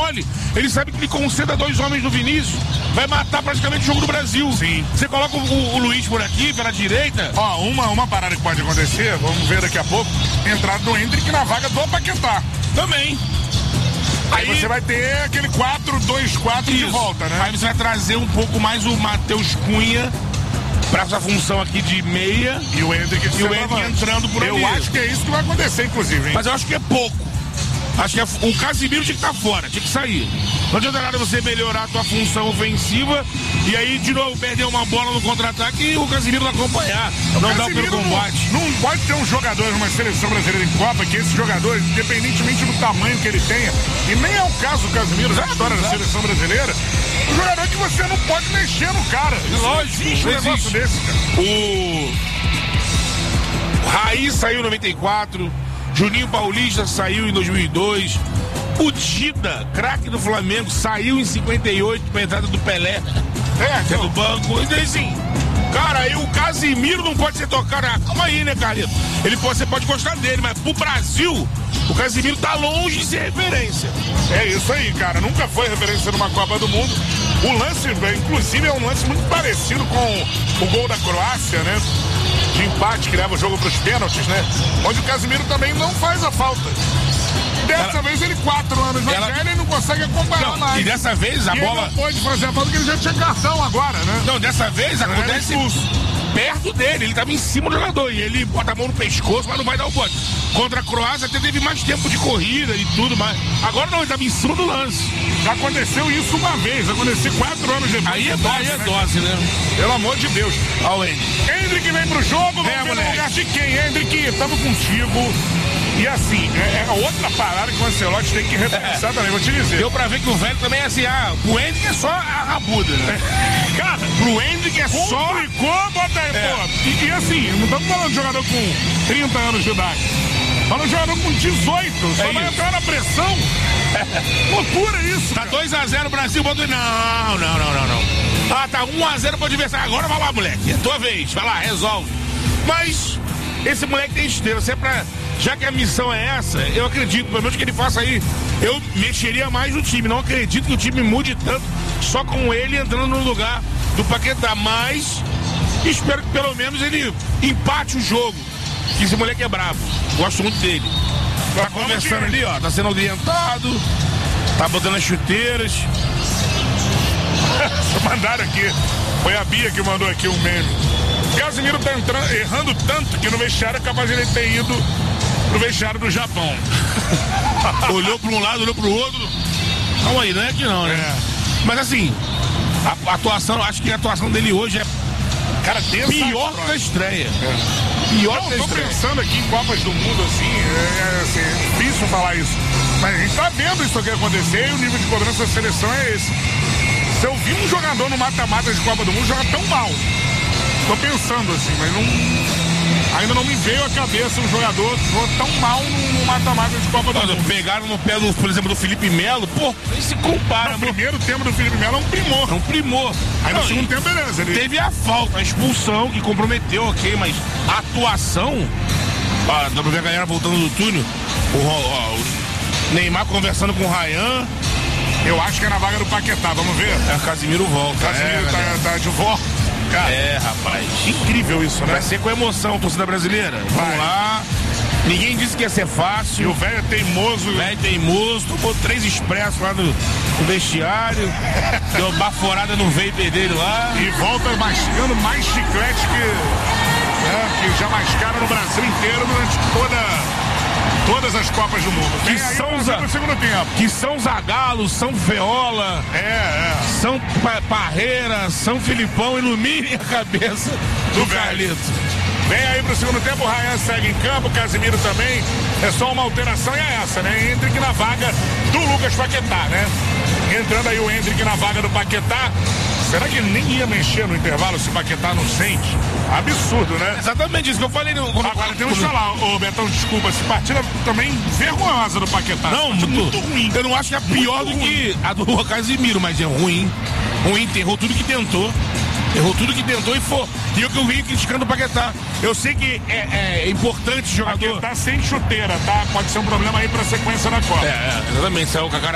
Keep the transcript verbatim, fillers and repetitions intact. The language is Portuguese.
mole. Ele sabe que ele conceda dois homens no Vinícius, vai matar praticamente o jogo do Brasil. Sim. Você coloca o, o Luiz por aqui, pela direita. Ó, uma, uma parada que pode acontecer, vamos ver daqui a pouco, entrada do Hendrick na vaga do Paquetá. Também. Aí, aí você vai ter aquele quatro dois quatro de volta, né? Aí você vai trazer um pouco mais o Matheus Cunha pra essa função aqui de meia. E o Hendrick, e o Hendrick entrando por ali. Eu acho que é isso que vai acontecer, inclusive, hein? Mas eu acho que é pouco. Acho que é, o Casimiro tinha que estar fora, tinha que sair. Não adianta nada você melhorar a tua função ofensiva e aí de novo perder uma bola no contra-ataque e o Casimiro não acompanhar. O não dá pelo combate. Não, não pode ter um jogador numa seleção brasileira em Copa que esse jogador, independentemente do tamanho que ele tenha, e nem é o caso do Casimiro na história da seleção brasileira, um jogador que você não pode mexer no cara. Isso Lógico, não existe um negócio desse, cara. O... o Raí saiu em noventa e quatro. Juninho Paulista saiu em dois mil e dois. O Dida, craque do Flamengo, saiu em cinquenta e oito pra entrada do Pelé. É, que é do banco. Então, assim, cara, aí o Casimiro não pode ser tocado. Ah, calma aí, né, Carlito? Ele pode, você pode gostar dele, mas pro Brasil, o Casimiro tá longe de ser referência. É isso aí, cara. Nunca foi referência numa Copa do Mundo. O lance, inclusive, é um lance muito parecido com o gol da Croácia, né? De empate que leva o jogo para os pênaltis, né? Onde o Casimiro também não faz a falta. Dessa ela... vez ele, quatro anos mais ela... velho, e não consegue acompanhar não, mais. E dessa vez a e bola. Ele não pode fazer a falta porque ele já tinha cartão agora, né? Não, dessa vez não acontece perto dele. Ele tava em cima do jogador e ele bota a mão no pescoço, mas não vai dar o bote. Contra a Croácia até teve mais tempo de corrida e tudo mais. Agora não, ele tava em cima do lance. Já aconteceu isso uma vez, aconteceu quatro anos depois. Aí é dose, aí é dose, né? Pelo amor de Deus. Olha o Hendrick. Hendrick vem pro jogo, vamos é, ver no lugar de quem? Hendrick, tamo contigo. E assim, é, é outra parada que o Ancelotti tem que repensar é. também, vou te dizer. Deu pra ver que o velho também é assim, ah, pro Hendrick é só a rabuda, né? Cara, pro Hendrick é só... Complicou, bota aí, é. pô. E, e assim, não estamos falando de jogador com trinta anos de idade. Falando de jogador com dezoito, só é vai isso. entrar na pressão. É. Loucura isso, Tá dois a zero Brasil, bota... Não, não, não, não, não. Ah, tá um a zero pro adversário. Agora vai lá, moleque. É tua vez. Vai lá, resolve. Mas esse moleque tem estrela. Se é pra... Já que a missão é essa, eu acredito, pelo menos que ele faça aí, eu mexeria mais no time. Não acredito que o time mude tanto só com ele entrando no lugar do Paquetá. Mas espero que pelo menos ele empate o jogo. Que esse moleque é bravo. Gosto muito dele. Tá conversando ali, ó. Tá sendo orientado. Tá botando as chuteiras. Mandaram aqui. Foi a Bia que mandou aqui um meme. Casimiro tá entrando, errando tanto que no vestiário é capaz de ele ter ido pro vestiário do Japão. Olhou pra um lado, olhou pro outro. Calma aí, não é que não, né? É. Mas assim, a, a atuação, acho que a atuação dele hoje é, cara, pior que a estreia. É. Pior que a estreia. Eu tô pensando aqui em Copas do Mundo, assim, é, é, assim, é difícil falar isso. Mas a gente tá vendo isso aqui acontecer e o nível de cobrança da seleção é esse. Se eu vi um jogador no mata-mata de Copa do Mundo joga tão mal. Tô pensando assim, mas não. Ainda não me veio à cabeça um jogador que jogou tão mal no mata-mata de Copa do Olha, Mundo. Pegaram no pé, do, por exemplo, do Felipe Melo, pô, nem se compara. O primeiro tempo do Felipe Melo é um primor. É um primor. Aí no segundo tempo, beleza. Ele... Teve a falta, a expulsão que comprometeu, ok, mas a atuação. Ó, dá pra ver a galera voltando do túnel. O, ó, o Neymar conversando com o Ryan. Eu acho que é na vaga do Paquetá, vamos ver. É, o Casimiro volta. O Casimiro é, tá, tá de volta. Cara, é, rapaz. Incrível isso, né? Vai ser com emoção, torcida brasileira. Vamos Vai. lá. Ninguém disse que ia ser fácil. E o velho é teimoso. O velho é teimoso. Tomou três expressos lá no, no vestiário. Deu uma baforada no vapor dele lá. E volta mascando mais chiclete que, né, que já mascaram no Brasil inteiro durante toda... Todas as Copas do Mundo. Que são, za... que são Zagallo, São Feola, é, é. São pa Parreira, São Filipão, iluminem a cabeça do, do Carlito. Vem aí pro segundo tempo, o Ryan segue em campo, o Casimiro também. É só uma alteração e é essa, né? Hendrick na vaga do Lucas Paquetá, né? Entrando aí o Hendrick na vaga do Paquetá. Será que ele nem ia mexer no intervalo se o Paquetá não sente? Absurdo, né? Exatamente isso que eu falei. No... Agora temos que falar, ô Betão, desculpa, essa partida também vergonhosa do Paquetá. Não, muito, muito ruim. Eu não acho que é pior muito do ruim. que a do Casimiro, mas é ruim. Ruim, errou tudo que tentou. Errou tudo que tentou e foi. E eu que eu vim criticando o Paquetá. Eu sei que é, é importante o jogador. Paquetá sem chuteira, tá? Pode ser um problema aí pra sequência da Copa. É, é exatamente. Saiu com a cara